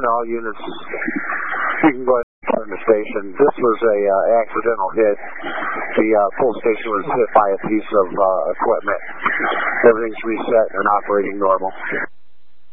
all units, you can go ahead and turn the station. This was a accidental hit. The full station was hit by a piece of equipment. Everything's reset and operating normal.